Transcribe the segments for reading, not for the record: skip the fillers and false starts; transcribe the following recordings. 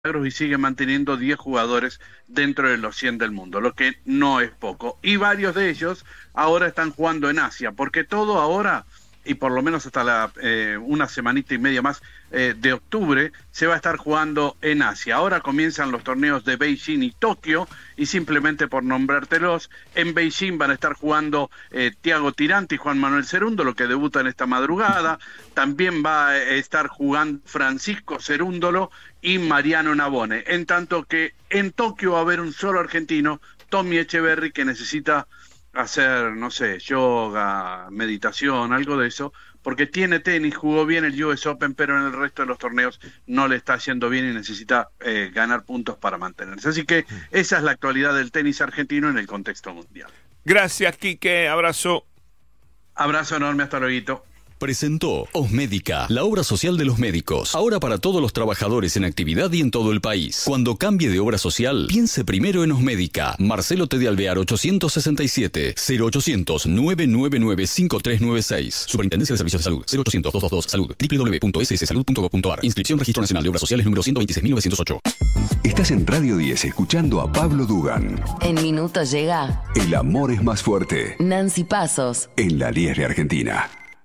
y sigue manteniendo 10 jugadores dentro de los 100 del mundo, lo que no es poco. Y varios de ellos ahora están jugando en Asia, porque todo ahora, y por lo menos hasta una semanita y media más de octubre, se va a estar jugando en Asia. Ahora comienzan los torneos de Beijing y Tokio, y simplemente por nombrártelos, en Beijing van a estar jugando Thiago Tirante y Juan Manuel Cerúndolo, que debutan esta madrugada. También va a estar jugando Francisco Cerúndolo y Mariano Navone. En tanto que en Tokio va a haber un solo argentino, Tommy Echeverry, que necesita hacer, no sé, yoga, meditación, algo de eso, porque tiene tenis, jugó bien el US Open, pero en el resto de los torneos no le está haciendo bien y necesita ganar puntos para mantenerse. Así que esa es la actualidad del tenis argentino en el contexto mundial. Gracias, Quique, abrazo. Abrazo enorme, hasta luego. Presentó Osmédica, la obra social de los médicos. Ahora para todos los trabajadores en actividad y en todo el país. Cuando cambie de obra social, piense primero en Osmédica. Marcelo T. de Alvear 867 0800 999 5396. Superintendencia de Servicios de Salud 0800 222 Salud. www.sssalud.gov.ar. Inscripción Registro Nacional de Obras Sociales número 126.908. Estás en Radio 10 escuchando a Pablo Dugan. En minutos llega El amor es más fuerte. Nancy Pasos En la Liesre Argentina.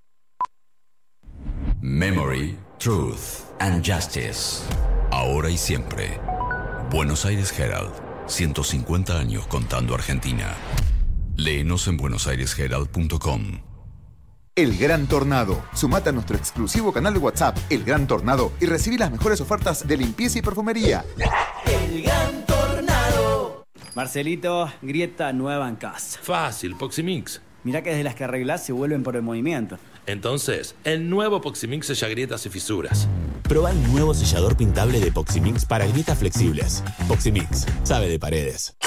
Memory, Truth and Justice. Ahora y siempre. Buenos Aires Herald. 150 años contando Argentina. Léenos en buenosairesherald.com. El Gran Tornado. Sumate a nuestro exclusivo canal de WhatsApp, El Gran Tornado, y recibí las mejores ofertas de limpieza y perfumería. El Gran Tornado. Marcelito, grieta nueva en casa. Fácil, Poximix. Mirá que desde las que arreglás se vuelven por el movimiento. Entonces, el nuevo Poximix sella grietas y fisuras. Proba el nuevo sellador pintable de Poximix para grietas flexibles. Poximix, sabe de paredes.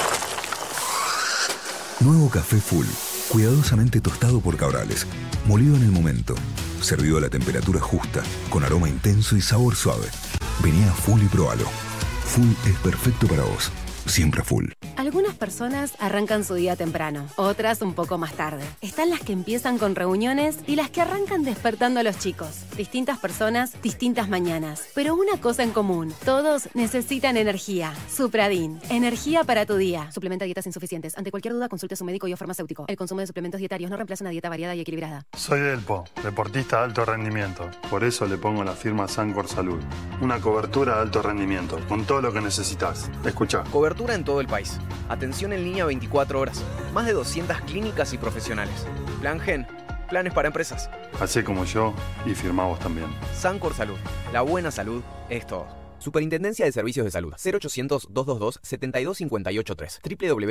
Nuevo café Full. Cuidadosamente tostado por Cabrales. Molido en el momento. Servido a la temperatura justa. Con aroma intenso y sabor suave. Vení a Full y probalo. Full es perfecto para vos. Siempre Full. Algunas personas arrancan su día temprano, otras un poco más tarde. Están las que empiezan con reuniones y las que arrancan despertando a los chicos. Distintas personas, distintas mañanas. Pero una cosa en común, todos necesitan energía. Supradin, energía para tu día. Suplementa dietas insuficientes. Ante cualquier duda, consulte a su médico y o farmacéutico. El consumo de suplementos dietarios no reemplaza una dieta variada y equilibrada. Soy Delpo, deportista de alto rendimiento. Por eso le pongo la firma Sancor Salud. Una cobertura de alto rendimiento, con todo lo que necesitas. Escucha. Cobertura en todo el país. Atención en línea 24 horas. Más de 200 clínicas y profesionales. Plan Gen. Planes para empresas. Hacé como yo y firmá vos también. Sancor Salud. La buena salud es todo. Superintendencia de Servicios de Salud. 0800-222-72583.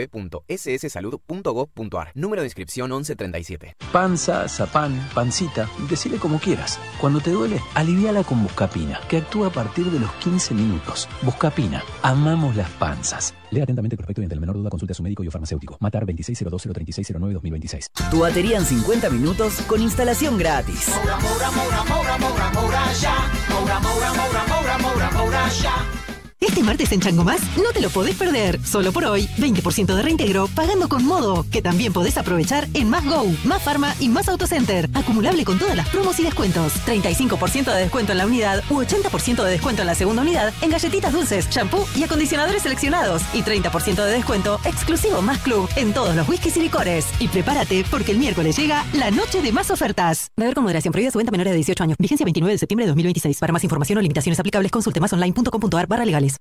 www.sssalud.gov.ar. Número de inscripción 1137. Panza, zapán, pancita, decile como quieras. Cuando te duele, aliviala con Buscapina, que actúa a partir de los 15 minutos. Buscapina. Amamos las panzas. Lea atentamente el prospecto y ante la menor duda consulte a su médico y o farmacéutico. Matar 2602-03609-2026. Tu batería en 50 minutos con instalación gratis. Moura, Moura, Moura, Moura, Moura, Moura, ya. Moura, Moura, Moura, Moura, Moura, Moura, ya. Este martes en Chango Más no te lo podés perder. Solo por hoy, 20% de reintegro pagando con Modo, que también podés aprovechar en Más Go, Más Farma y Más Autocenter. Acumulable con todas las promos y descuentos. 35% de descuento en la unidad u 80% de descuento en la segunda unidad en galletitas dulces, shampoo y acondicionadores seleccionados. Y 30% de descuento exclusivo Más Club en todos los whiskies y licores. Y prepárate porque el miércoles llega la noche de más ofertas. Beber con moderación. Prohibida su venta a menores de 18 años. Vigencia 29 de septiembre de 2026. Para más información o limitaciones aplicables consulte masonline.com.ar/legales.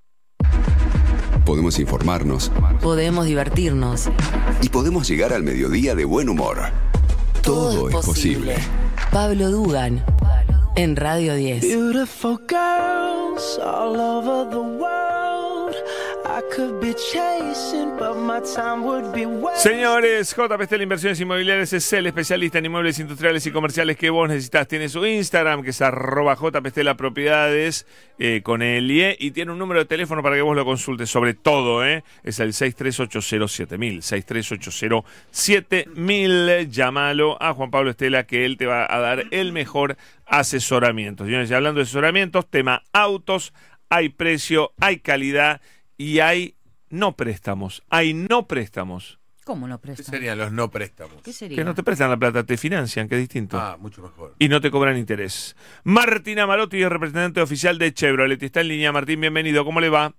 Podemos informarnos. Podemos divertirnos. Y podemos llegar al mediodía de buen humor. Todo es posible. Pablo Dugan en Radio 10. Beautiful girls all over the world. I could be chasing, but my time would be wasted. Señores, J. Pestel Inversiones Inmobiliarias es el especialista en inmuebles industriales y comerciales que vos necesitas. Tiene su Instagram, que es @jpestelapropiedades, con el IE, y tiene un número de teléfono para que vos lo consultes sobre todo, es el 63807.000, 63807.000. Llámalo a Juan Pablo Estela, que él te va a dar el mejor asesoramiento. Señores, y hablando de asesoramientos, tema autos, hay precio, hay calidad y hay no préstamos. ¿Cómo no ¿Qué prestan? serían los no préstamos? ¿Qué sería? Que no te prestan la plata, te financian, que es distinto. Ah, mucho mejor. Y no te cobran interés. Martín Amalotti es representante oficial de Chevrolet. Está en línea. Martín, bienvenido. ¿Cómo le va?